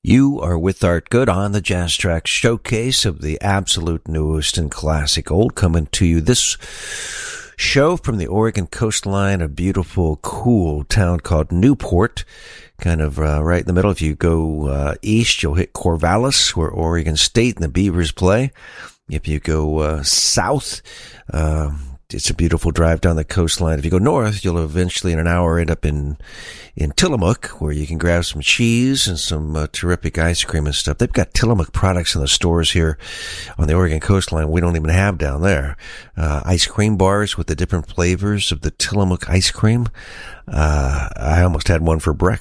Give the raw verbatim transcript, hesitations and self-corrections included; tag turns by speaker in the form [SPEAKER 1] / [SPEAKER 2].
[SPEAKER 1] You are with Art Good on the Jazz Track showcase of the absolute newest and classic old, coming to you this show from the Oregon coastline, a beautiful, cool town called Newport, kind of uh, right in the middle. If you go uh, east, you'll hit Corvallis, where Oregon State and the Beavers play. If you go uh, south, uh, it's a beautiful drive down the coastline. If you go north, you'll eventually in an hour end up in in Tillamook, where you can grab some cheese and some uh, terrific ice cream and stuff. They've got Tillamook products in the stores here on the Oregon coastline we don't even have down there. Uh, ice cream bars with the different flavors of the Tillamook ice cream. Uh, I almost had one for breakfast.